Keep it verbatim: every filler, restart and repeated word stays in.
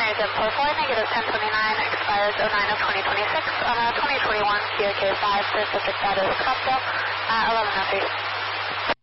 Mary Jet four four, negative ten twenty-nine, expires oh nine of twenty twenty-six on a twenty twenty-one Kia K five, Pacific status Scottsdale, uh, eleven oh three.